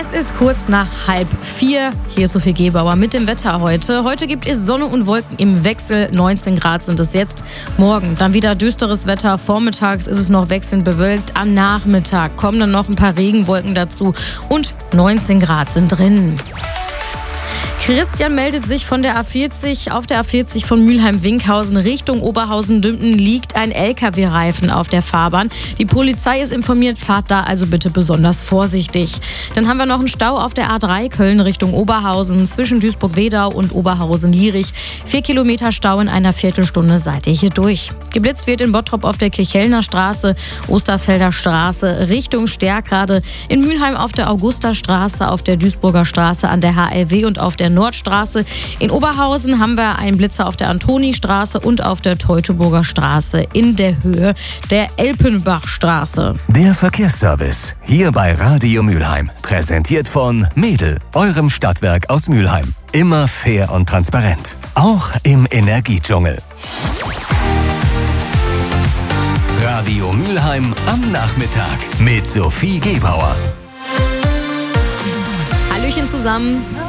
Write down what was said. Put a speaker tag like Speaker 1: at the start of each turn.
Speaker 1: Es ist kurz nach 3:30. Hier ist Sophie Gebauer mit dem Wetter heute. Heute gibt es Sonne und Wolken im Wechsel. 19 Grad sind es jetzt. Morgen dann wieder düsteres Wetter. Vormittags ist es noch wechselnd bewölkt. Am Nachmittag kommen dann noch ein paar Regenwolken dazu. Und 19 Grad sind drin. Christian meldet sich von der A40. Auf der A40 von Mülheim-Winkhausen Richtung Oberhausen-Dümpten liegt ein LKW-Reifen auf der Fahrbahn. Die Polizei ist informiert, fahrt da also bitte besonders vorsichtig. Dann haben wir noch einen Stau auf der A3 Köln Richtung Oberhausen zwischen Duisburg-Wedau und Oberhausen-Lierich. 4 Kilometer Stau in einer Viertelstunde seid ihr hier durch. Geblitzt wird in Bottrop auf der Kirchhellner Straße, Osterfelder Straße Richtung Stärkrade, in Mülheim auf der Augusterstraße, auf der Duisburger Straße an der HLW und auf der Nordstraße. In Oberhausen haben wir einen Blitzer auf der Antonistraße und auf der Teutoburger Straße in der Höhe der Elpenbachstraße.
Speaker 2: Der Verkehrsservice hier bei Radio Mülheim. Präsentiert von Mädel, eurem Stadtwerk aus Mülheim. Immer fair und transparent. Auch im Energiedschungel. Radio Mülheim am Nachmittag mit Sophie Gebauer.
Speaker 1: Hallöchen zusammen.